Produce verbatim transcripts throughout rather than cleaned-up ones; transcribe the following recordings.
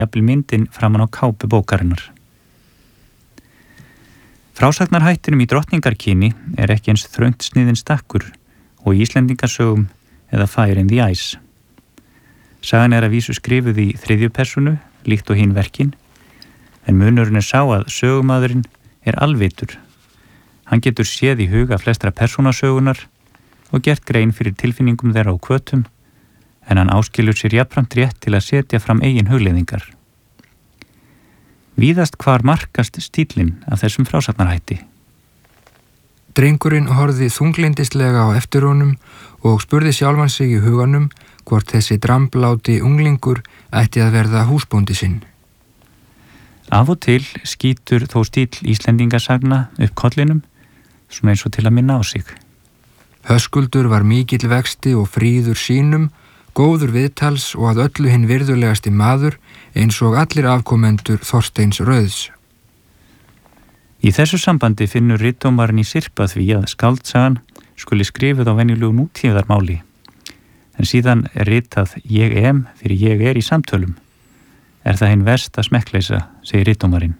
jafnvel myndin framan á kápu bókarinnar. Frásagnarhættinum í drottningarkyni er ekki eins þröngt sniðinn stakkur og í Íslendingasögum eða Fire in the Ice. Sagan er að vísu skrifuð í þriðju persónu, líkt og hinn verkin, en munurinn er sá að sögumadurinn er alvitur. Hann getur séð í huga flestra persónasögunar og gert grein fyrir tilfinningum þeirra og hvötum, en hann áskilur sér jafnframt rétt til að setja fram eigin hugleiðingar. Víðast hvar markast stíllinn af þessum frásagnarhætti. Drengurinn horfði þunglindislega á eftir honum og spurði sjálfan sig í huganum hvort þessi drambláti unglingur ætti að verða húsbóndi sinn. Af og til skýtur þó stíll Íslendingasagna upp kollinum, svona eins og til að minna á sig. Höskuldur var mikill vexti og fríður sínum, góður viðtals og að öllu hinn virðulegasti maður eins og allir afkomendur Þorsteins Rauðs. Í þessu sambandi finnur ritdómarinn í sirpa því að skáldsagan skuli skrifuð á venjulegu nútíðarmáli, en síðan er ritað ég em fyrir ég er í samtölum. Er það hinn versta smekkleysa, segir ritdómarinn.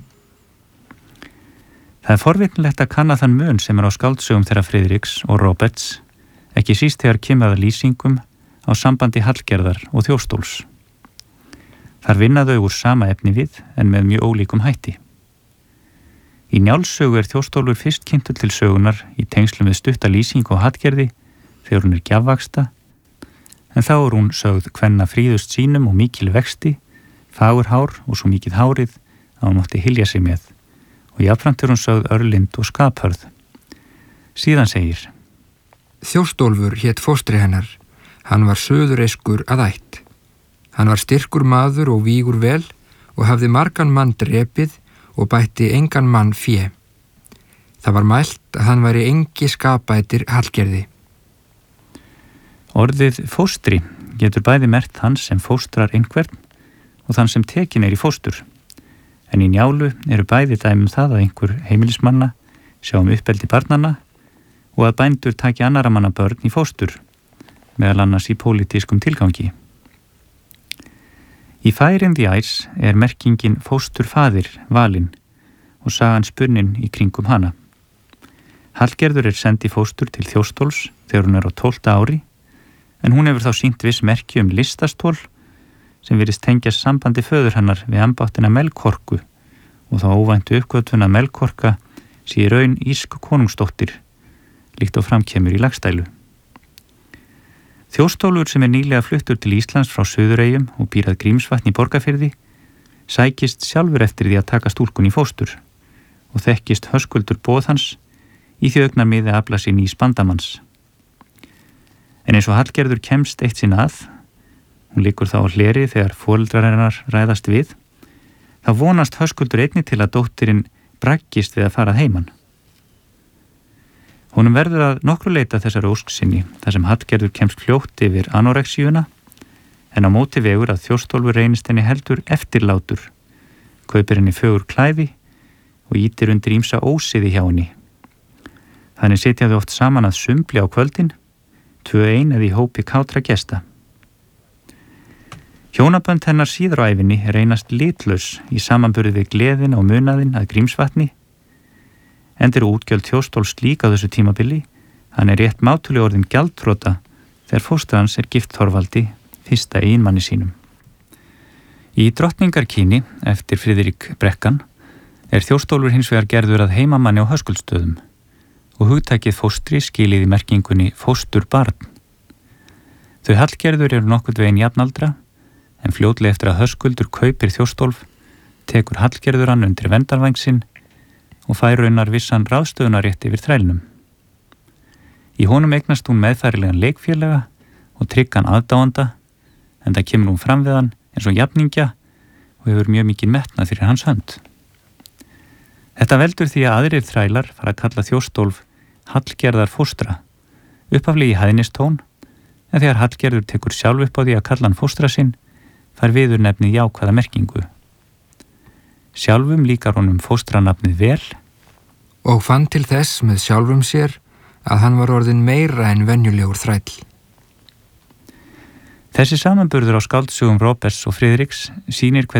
Það er forvitnilegt að kanna þann mun sem er á skáldsögum þeirra Friðriks og Roberts, ekki síst þegar kemur að lýsingum á sambandi Hallgerðar og Þjóstóls. Þar vinna þau úr sama efni við en með mjög ólíkum hætti. Í Njálssögu er Þjóstólfur fyrst kynntur til sögunar í tengslum við stutta lýsingu á Hallgerði þegar hún er gjafvaxta, en þá er hún sögð kvenna fríðust sínum og mikil vexti, fagur hár og svo mikið hárið að hún mátti hylja sig með, og jafnframt er hún sögð örlind og skaphörð. Síðan segir: Þjóstólfur hét fóstri hennar, hann var söðureiskur að ætt. Hann var styrkur maður og vígur vel og hafði margan mann drepið og bætti engan mann fé. Það var mælt að hann væri engi skapætir Hallgerði. Orðið fóstri getur bæði merkt hann sem fóstrar einhvern og þann sem tekin er í fóstur. En í Njálu eru bæði dæmi um það að einhver heimilismanna sjá um uppeldi barnanna og að bændur taki annara manna börn í fóstur, meðal annars í pólitískum tilgangi. Í Fire in the Ice er merkingin fósturfaðir valin og sagan spunnin í kringum hana. Hallgerður er send í fóstur til Þjóstóls þegar hún er á tólfta ári, en hún hefur þá sýnt viss merki um listastól sem virðist tengjast sambandi föður hennar við embáttina Melkorku og þá óvæntu uppgötvun að Melkorka sé í raun írsk konungsdóttir, líkt og framkemur í Laxdælu. Þjóstólfur sem er nýlega fluttur til Íslands frá Suðureyjum og býr að Grímsvatni í Borgarfirði sækist sjálfur eftir því að taka stúlkun í fóstur og þekkist Höskuldur boð hans í því augnamiði að afla sér nýs bandamanns. En eins og Hallgerður kemst eitt sinn að, hún liggur þá á hleri þegar foreldrar hennar ræðast við, þá vonast Höskuldur einnig til að dóttirinn braggist við að fara að heiman. Honum verður að nokkru leita þessari ósk sinni, þar sem Hallgerður kemst fljótt yfir anoreksíuna, en á móti vegur að Þjóstólfur reynist henni heldur eftirlátur, kaupir henni fögur klæði og ýtir undir ýmsa ósiði hjá henni. Þannig sitja þau oft saman að sumbli á kvöldin, tvö ein eða í hópi kátra gesta. Hjónabönd hennar síðar á ævinni reynast litlaus í samanburði við gleðin og munaðinn að Grímsvatni, endur útgjöld Þjóstóls líka á þessu tímabili, hann er rétt mátulega orðin gjaldþrota þegar fóstur hans er gift Þorvaldi, fyrsta eiginmanni sínum. Í Drottningarkyni, eftir Friðrik Brekkan, er Þjóstólfur hins vegar gerður að heimamanni á Höskuldsstöðum og hugtakið fóstri skilið í merkingunni fóstur barn. Þau Hallgerður eru nokkurn veginn jafnaldra, en fljótlega eftir að Höskuldur kaupir Þjóstólf, tekur Hallgerður hann undir verndarvæng sinn og fær raunar vissan ráðstöðunarétt yfir þrælnum. Í honum eignast hún meðfærilegan leikfélaga og tryggan aðdáanda, en það kemur hún fram við hann eins og jafningja og hefur mjög mikið metnað fyrir hans hönd. Þetta veldur því að aðrir þrælar fara að kalla Þjóstólf Hallgerðar fóstra, upphaflega í hæðnistón, en þegar Hallgerður tekur sjálf upp á því að kalla hann fóstra sinn, fær viður nefnið jákvæða merkingu. Sjálfum líkar honum fóstranafnið vel og fann til þess með sjálfum sér að hann var orðin meira en venjulegur þræll. Þessi samanburður á skáldsögum Roberts og Friðriks sýnir hvernig